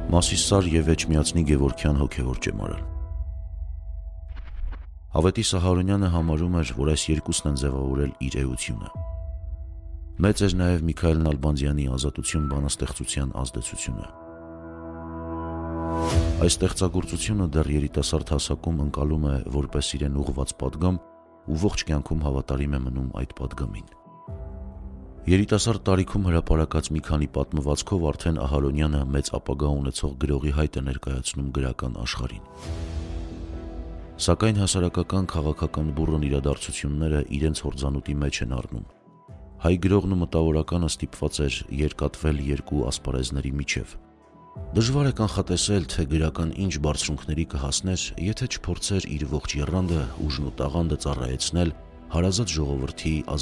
Մասիսար եւ Էջմիածնի Գևորգյան հոգեվոր ճեմարան։ Ավետիս Սահարոնյանը համարում էր, որ այս երկուսն են ձևավորել իր էությունը։ Մեծ էր նաեւ Միքայել Նալբանդյանի ազատություն բանաստեղծության ազդեցությունը։ Այս ստեղծագործությունը դեռ երիտասարդ հասակում ընկալում է որպես իրեն ուղղված պատգամ ու ողջ կյանքում հավատարիմ է մնում այդ պատգամին։ Երիտասարդ տարիքում հրապարակած մի քանի պատմվածքով արդեն Ահարոնյանը մեծ ապագա ունեցող գրողի հայտ է ներկայացնում գրական աշխարհին։ Սակայն հասարակական քաղաքական բուռն իրադարձությունները իրենց հորձանուտի մեջ են առնում։ Հայ գրողն ու մտավորականը ստիպված էր երկատվել երկու ասպարեզների միջև։ Դժվար է կանխատեսել, թե գրական ինչ բարձրունքների կհասներ, եթե չփորձեր իր ողջ եռանդը, ուժն ու տաղանդը ծառայեցնել հարազատ ժողովրդի